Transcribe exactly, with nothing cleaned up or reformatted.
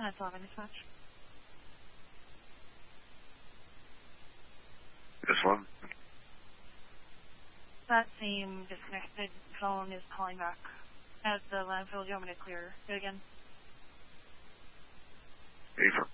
ten eleven dispatch. This one? That same disconnected phone is calling back. At the landfill, do you want me to clear it again? Affirmative.